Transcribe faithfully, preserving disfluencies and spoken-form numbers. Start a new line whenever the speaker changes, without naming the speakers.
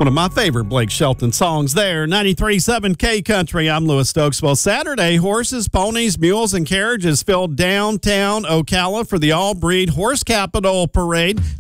One of my favorite Blake Shelton songs there. ninety-three point seven K Country. I'm Lewis Stokes. Well, Saturday, horses, ponies, mules, and carriages filled downtown Ocala for the All Breed Horse Capital Parade.